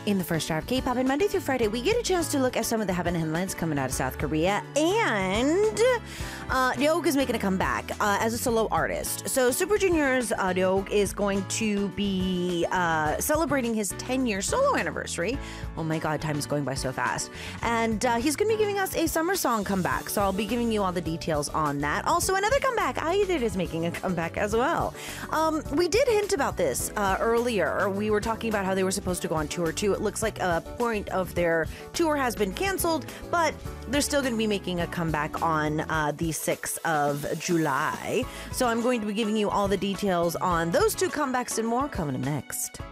In the first hour of K-pop, and Monday through Friday, we get a chance to look at some of the happening headlines coming out of South Korea. And Ryeowook is making a comeback as a solo artist. So Super Junior's Ryeowook is going to be celebrating his 10-year solo anniversary. Oh my God, time is going by so fast. And he's going to be giving us a summer song comeback. So I'll be giving you all the details on that. Also, another comeback. IU is making a comeback as well. We did hint about this earlier. We were talking about how they were supposed to go on tour too. It looks like a point of their tour has been canceled, but they're still going to be making a comeback on the 6th of July. So I'm going to be giving you all the details on those two comebacks and more coming up next.